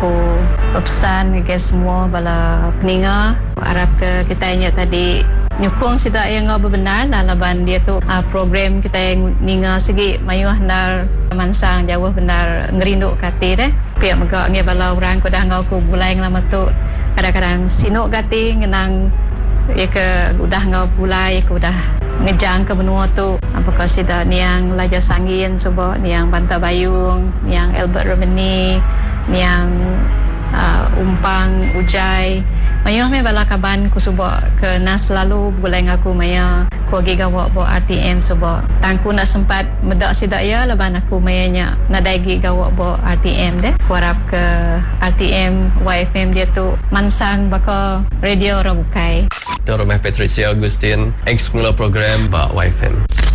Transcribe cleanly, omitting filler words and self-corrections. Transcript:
aku berpesan ke semua bala peninga harap ke kita ingat tadi nyukung sida yang benar laban dia tu program kita yang ninga segi mayuh nar mansang jauh benar ngerindu kati deh pihak megak ni bala orang ko dah ngau ko bulai lama tu kadang-kadang sinuk kati ngenang ya ke udah ngau bulai ko udah ngejang ke benua tu apakah sida niang Laja Sangin coba niang Banta Bayung niang Albert Romani niang Umpang Ujai mayuh me bala kaban ku suba ke nas selalu bulai ngaku maya ku gi gawak bo RTM suba tangku nak sempat medak sidak ya laban aku mayanya nadai gi gawak bo RTM deh ku harap ke RTM YFM dia tu mansang baka radio orang bukai Tuan Rumah Patricia Agustin ex mula program ba YFM.